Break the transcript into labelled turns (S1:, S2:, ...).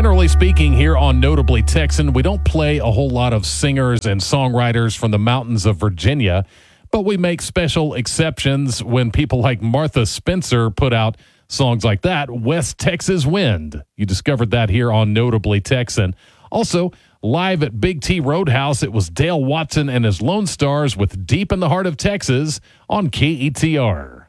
S1: Generally speaking, here on Notably Texan, we don't play a whole lot of singers and songwriters from the mountains of Virginia, but we make special exceptions when people like Martha Spencer put out songs like that, West Texas Wind. You discovered that here on Notably Texan. Also, live at Big T Roadhouse, it was Dale Watson and his Lone Stars with Deep in the Heart of Texas on KETR.